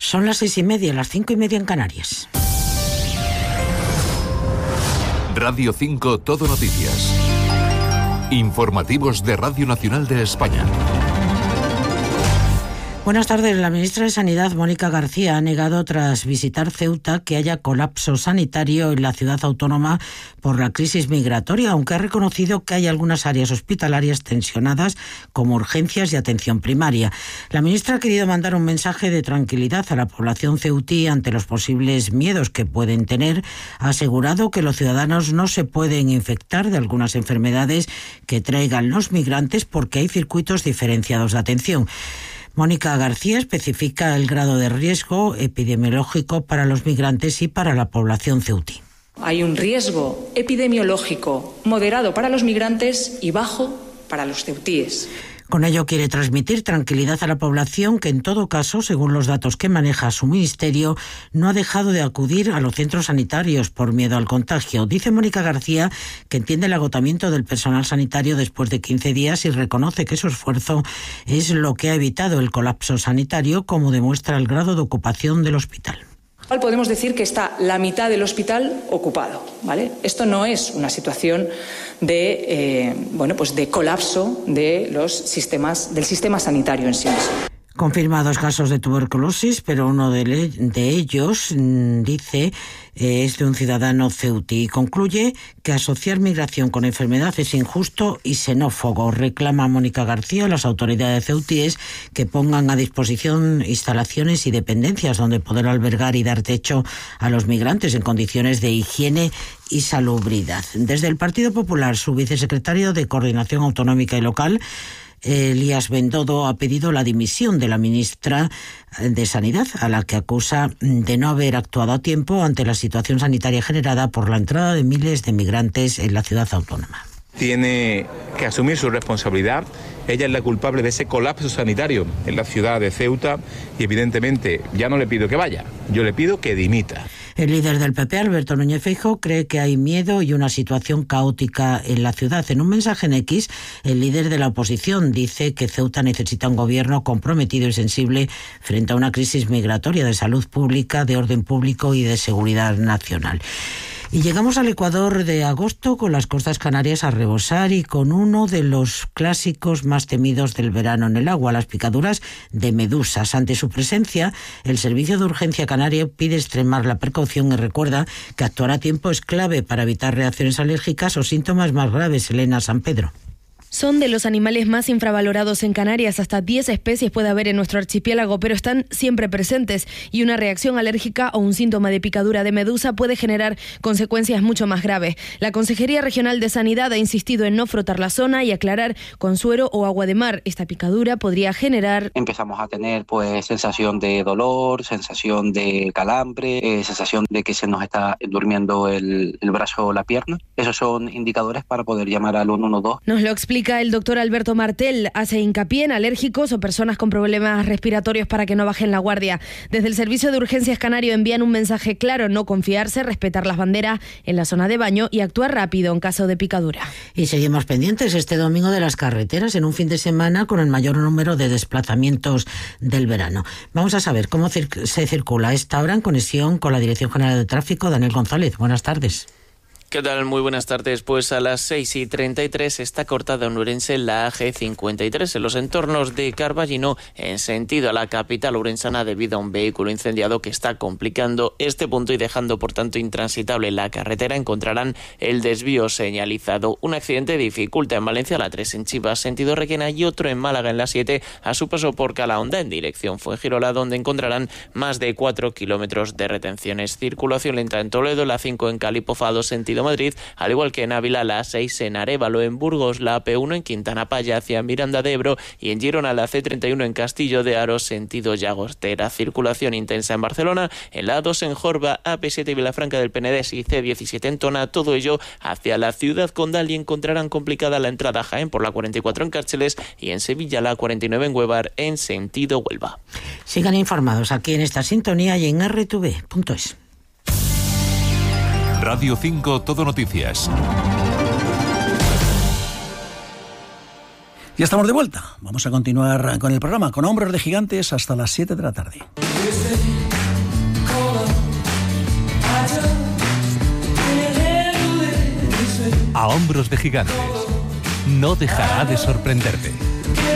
Son las 6:30, las 5:30 en Canarias. Radio 5 Todo Noticias. Informativos de Radio Nacional de España. Buenas tardes. La ministra de Sanidad, Mónica García, ha negado tras visitar Ceuta que haya colapso sanitario en la ciudad autónoma por la crisis migratoria, aunque ha reconocido que hay algunas áreas hospitalarias tensionadas como urgencias y atención primaria. La ministra ha querido mandar un mensaje de tranquilidad a la población ceutí ante los posibles miedos que pueden tener. Ha asegurado que los ciudadanos no se pueden infectar de algunas enfermedades que traigan los migrantes porque hay circuitos diferenciados de atención. Mónica García especifica el grado de riesgo epidemiológico para los migrantes y para la población ceutí. Hay un riesgo epidemiológico moderado para los migrantes y bajo para los ceutíes. Con ello quiere transmitir tranquilidad a la población que, en todo caso, según los datos que maneja su ministerio, no ha dejado de acudir a los centros sanitarios por miedo al contagio. Dice Mónica García que entiende el agotamiento del personal sanitario después de 15 días y reconoce que su esfuerzo es lo que ha evitado el colapso sanitario, como demuestra el grado de ocupación del hospital. Podemos decir que está la mitad del hospital ocupado, ¿vale? Esto no es una situación de colapso del sistema sanitario en sí mismo. Confirmados casos de tuberculosis, pero uno de ellos, dice, es de un ciudadano ceutí. Concluye que asociar migración con enfermedad es injusto y xenófobo. Reclama Mónica García a las autoridades ceutíes que pongan a disposición instalaciones y dependencias donde poder albergar y dar techo a los migrantes en condiciones de higiene y salubridad. Desde el Partido Popular, su vicesecretario de Coordinación Autonómica y Local, Elías Bendodo, ha pedido la dimisión de la ministra de Sanidad, a la que acusa de no haber actuado a tiempo ante la situación sanitaria generada por la entrada de miles de migrantes en la ciudad autónoma. Tiene que asumir su responsabilidad. Ella es la culpable de ese colapso sanitario en la ciudad de Ceuta y, evidentemente, ya no le pido que vaya, yo le pido que dimita. El líder del PP, Alberto Núñez Feijóo, cree que hay miedo y una situación caótica en la ciudad. En un mensaje en X, el líder de la oposición dice que Ceuta necesita un gobierno comprometido y sensible frente a una crisis migratoria, de salud pública, de orden público y de seguridad nacional. Y llegamos al Ecuador de agosto con las costas canarias a rebosar y con uno de los clásicos más temidos del verano en el agua, las picaduras de medusas. Ante su presencia, el Servicio de Urgencia Canario pide extremar la precaución y recuerda que actuar a tiempo es clave para evitar reacciones alérgicas o síntomas más graves. Elena San Pedro. Son de los animales más infravalorados en Canarias. Hasta 10 especies puede haber en nuestro archipiélago, pero están siempre presentes y una reacción alérgica o un síntoma de picadura de medusa puede generar consecuencias mucho más graves. La Consejería Regional de Sanidad ha insistido en no frotar la zona y aclarar con suero o agua de mar. Esta picadura podría generar... Empezamos a tener sensación de dolor, sensación de calambre, sensación de que se nos está durmiendo el brazo o la pierna. Esos son indicadores para poder llamar al 112. Nos lo explica el doctor Alberto Martel. Hace hincapié en alérgicos o personas con problemas respiratorios para que no bajen la guardia. Desde el Servicio de Urgencias Canario envían un mensaje claro: no confiarse, respetar las banderas en la zona de baño y actuar rápido en caso de picadura. Y seguimos pendientes este domingo de las carreteras en un fin de semana con el mayor número de desplazamientos del verano. Vamos a saber cómo se circula a esta hora en conexión con la Dirección General de Tráfico. Daniel González, buenas tardes. ¿Qué tal? Muy buenas tardes. Pues a las 6:33 está cortada en Ourense la AG53 en los entornos de Carballino en sentido a la capital ourensana debido a un vehículo incendiado que está complicando este punto y dejando por tanto intransitable la carretera. Encontrarán el desvío señalizado. Un accidente dificulta en Valencia la 3 en Chivas sentido Requena y otro en Málaga en la 7 a su paso por Calahonda en dirección Fuengirola, donde encontrarán más de 4 kilómetros de retenciones. Circulación lenta en Toledo, la 5 en Calipofado sentido Madrid, al igual que en Ávila, la 6 en Arévalo, en Burgos, la P1 en Quintana Paya hacia Miranda de Ebro y en Girona la C31 en Castillo de Aro, sentido Llagostera. Circulación intensa en Barcelona, en la A2 en Jorba, AP7 Vilafranca del Penedés y C17 en Tona, todo ello hacia la ciudad condal y encontrarán complicada la entrada a Jaén por la 44 en Cárceles y en Sevilla la 49 en Huevar en sentido Huelva. Sigan informados aquí en esta sintonía y en rtv.es. Radio 5 Todo Noticias. Ya estamos de vuelta. Vamos a continuar con el programa con Hombros de Gigantes hasta las 7 de la tarde. A hombros de gigantes. No dejará de sorprenderte.